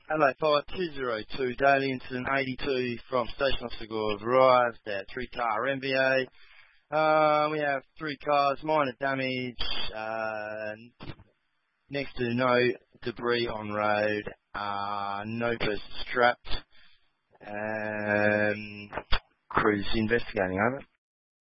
Hello, 5202 Daily Incident 82 from Station Officer Gore have arrived at 3-car MVA. We have 3 cars, minor damage, next to no debris on road, no persons trapped, crews investigating, over.